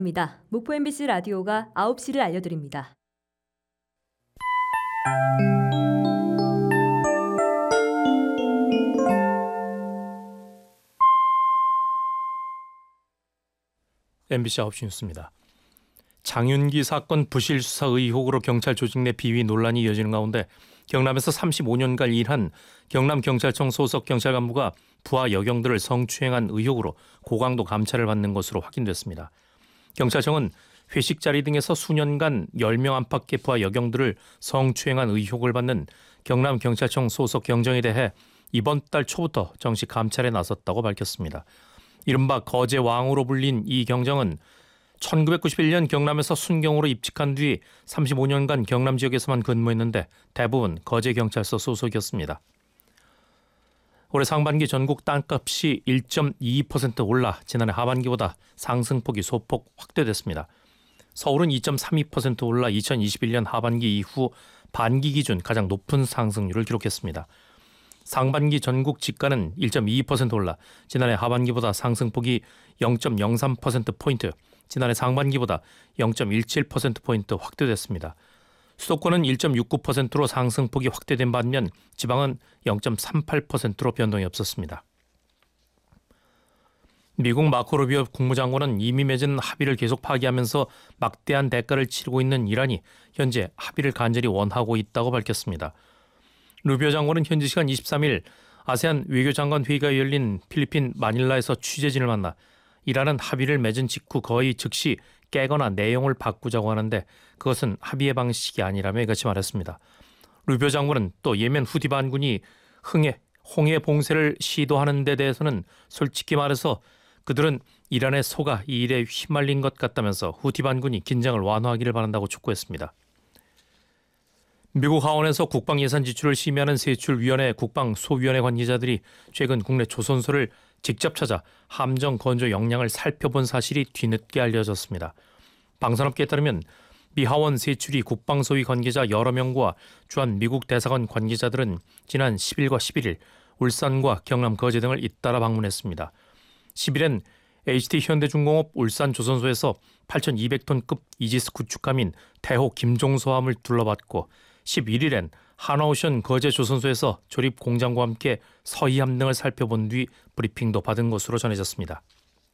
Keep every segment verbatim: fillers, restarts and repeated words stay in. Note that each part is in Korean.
입니다. 목포 엠비씨 라디오가 아홉 시를 알려드립니다. 엠비씨 아홉 시 뉴스입니다. 장윤기 사건 부실 수사 의혹으로 경찰 조직 내 비위 논란이 이어지는 가운데 경남에서 삼십오 년간 일한 경남경찰청 소속 경찰 간부가 부하 여경들을 성추행한 의혹으로 고강도 감찰을 받는 것으로 확인됐습니다. 경찰청은 회식 자리 등에서 수년간 열 명 안팎의 부하 여경들을 성추행한 의혹을 받는 경남경찰청 소속 경정에 대해 이번 달 초부터 정식 감찰에 나섰다고 밝혔습니다. 이른바 거제왕으로 불린 이 경정은 천구백구십일 년 경남에서 순경으로 입직한 뒤 삼십오 년간 경남 지역에서만 근무했는데 대부분 거제경찰서 소속이었습니다. 올해 상반기 전국 땅값이 일 점 이이 퍼센트 올라 지난해 하반기보다 상승폭이 소폭 확대됐습니다. 서울은 이 점 삼이 퍼센트 올라 이천이십일 년 하반기 이후 반기 기준 가장 높은 상승률을 기록했습니다. 상반기 전국 지가는 일 점 이이 퍼센트 올라 지난해 하반기보다 상승폭이 영 점 영삼 퍼센트 포인트, 지난해 상반기보다 영 점 일칠 퍼센트 포인트 확대됐습니다. 수도권은 일 점 육구 퍼센트로 상승폭이 확대된 반면 지방은 영 점 삼팔 퍼센트로 변동이 없었습니다. 미국 마코 루비오 국무장관은 이미 맺은 합의를 계속 파기하면서 막대한 대가를 치르고 있는 이란이 현재 합의를 간절히 원하고 있다고 밝혔습니다. 루비오 장관은 현지 시간 이십삼 일 아세안 외교장관 회의가 열린 필리핀 마닐라에서 취재진을 만나 이란은 합의를 맺은 직후 거의 즉시 깨거나 내용을 바꾸자고 하는데 그것은 합의의 방식이 아니라며 이같이 말했습니다. 루비오 장관은 또 예멘 후티 반군이 흥해, 홍해 봉쇄를 시도하는 데 대해서는 솔직히 말해서 그들은 이란의 속아 이 일에 휘말린 것 같다면서 후티 반군이 긴장을 완화하기를 바란다고 촉구했습니다. 미국 하원에서 국방 예산 지출을 심의하는 세출위원회 국방소위원회 관계자들이 최근 국내 조선소를 직접 찾아 함정 건조 역량을 살펴본 사실이 뒤늦게 알려졌습니다. 방산업계에 따르면 미 하원 세출위 국방소위 관계자 여러 명과 주한 미국 대사관 관계자들은 지난 십 일과 십일 일 울산과 경남 거제 등을 잇따라 방문했습니다. 십 일엔 에이치티 현대중공업 울산 조선소에서 팔천이백 톤급 이지스 구축함인 태호 김종서함을 둘러봤고 십일 일엔 하나오션 거제 조선소에서 조립 공장과 함께 서해함 등을 살펴본 뒤 브리핑도 받은 것으로 전해졌습니다.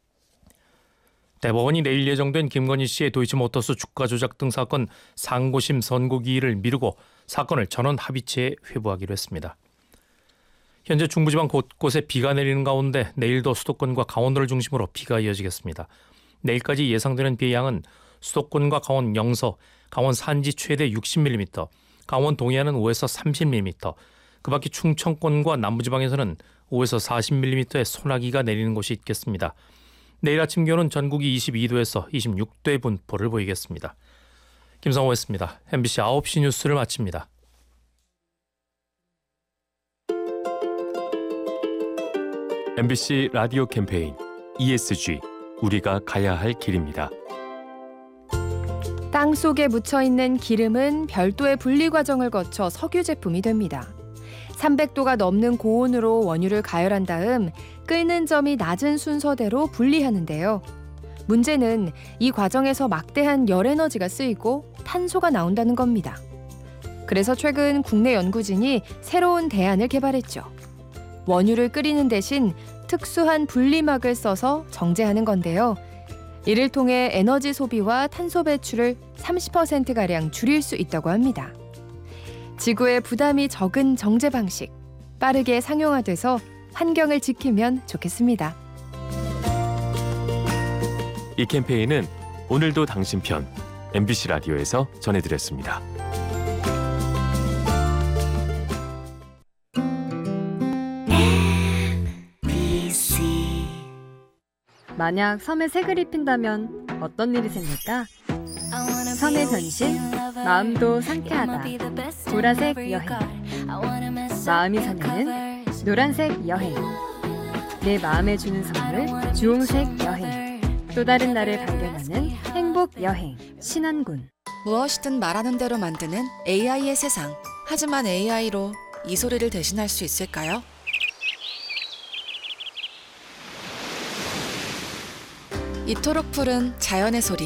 대법원이 내일 예정된 김건희 씨의 도이치모터스 주가 조작 등 사건 상고심 선고기일을 미루고 사건을 전원 합의체에 회부하기로 했습니다. 현재 중부지방 곳곳에 비가 내리는 가운데 내일도 수도권과 강원도를 중심으로 비가 이어지겠습니다. 내일까지 예상되는 비의 양은 수도권과 강원 영서, 강원 산지 최대 육십 밀리미터, 강원 동해안은 오에서 삼십 밀리미터, 그 밖에 충청권과 남부지방에서는 오에서 사십 밀리미터의 소나기가 내리는 곳이 있겠습니다. 내일 아침 기온은 전국이 이십이 도에서 이십육 도의 분포를 보이겠습니다. 김성호였습니다. 엠비씨 아홉 시 뉴스를 마칩니다. 엠비씨 라디오 캠페인 이에스지 우리가 가야 할 길입니다. 땅 속에 묻혀있는 기름은 별도의 분리 과정을 거쳐 석유 제품이 됩니다. 삼백 도가 넘는 고온으로 원유를 가열한 다음 끓는 점이 낮은 순서대로 분리하는데요. 문제는 이 과정에서 막대한 열 에너지가 쓰이고 탄소가 나온다는 겁니다. 그래서 최근 국내 연구진이 새로운 대안을 개발했죠. 원유를 끓이는 대신 특수한 분리막을 써서 정제하는 건데요. 이를 통해 에너지 소비와 탄소 배출을 삼십 퍼센트가량 줄일 수 있다고 합니다. 지구에 부담이 적은 정제 방식, 빠르게 상용화돼서 환경을 지키면 좋겠습니다. 이 캠페인은 오늘도 당신 편 엠비씨 라디오에서 전해드렸습니다. 만약 섬에 색을 입힌다면 어떤 일이 생길까? 섬의 변신, 마음도 상쾌하다. 보라색 여행. 마음이 설레는 노란색 여행. 내 마음에 주는 선물, 주홍색 여행. 또 다른 나를 발견하는 행복 여행. 신안군. 무엇이든 말하는 대로 만드는 에이아이의 세상. 하지만 에이아이로 이 소리를 대신할 수 있을까요? 이토록 푸른 자연의 소리